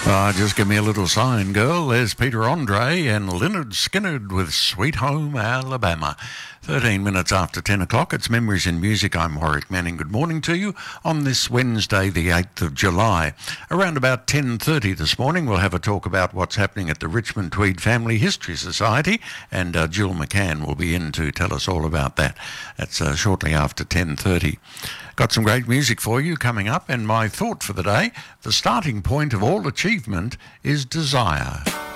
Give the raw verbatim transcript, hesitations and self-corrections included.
Ah, just give me a little sign, girl. There's Peter Andre and Lynyrd Skynyrd with Sweet Home Alabama. thirteen minutes after ten o'clock, it's Memories in Music. I'm Warwick Manning. Good morning to you on this Wednesday, the eighth of July. Around about ten thirty this morning, we'll have a talk about what's happening at the Richmond Tweed Family History Society, and uh, Jill McCann will be in to tell us all about that. That's uh, shortly after ten thirty. Got some great music for you coming up, and my thought for the day, the starting point of all achievement is desire.